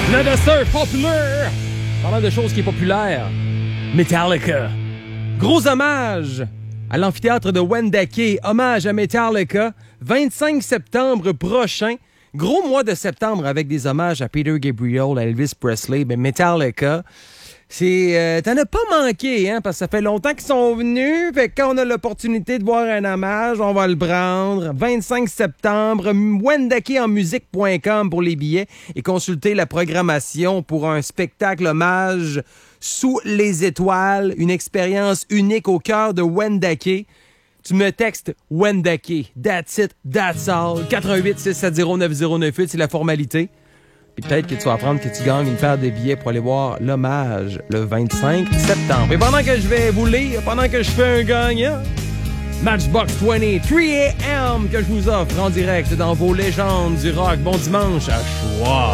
Le surf populaire. Parlant de choses qui est populaire, Metallica. Gros hommage à l'amphithéâtre de Wendake. Hommage à Metallica. 25 septembre prochain. Gros mois de septembre avec des hommages à Peter Gabriel, à Elvis Presley. Ben Metallica, t'en as pas manqué, hein, parce que ça fait longtemps qu'ils sont venus. Fait que quand on a l'opportunité de voir un hommage, on va le prendre. 25 septembre, wendakehenmusique.com pour les billets et consulter la programmation pour un spectacle hommage sous les étoiles, une expérience unique au cœur de Wendake. Tu me textes Wendake, that's it, that's all, 88-670-9098, c'est la formalité. Puis peut-être que tu vas apprendre que tu gagnes une paire de billets pour aller voir l'hommage le 25 septembre. Et pendant que je vais vous lire, pendant que je fais un gagnant, Matchbox 20, 3 AM que je vous offre en direct dans vos légendes du rock. Bon dimanche à choix.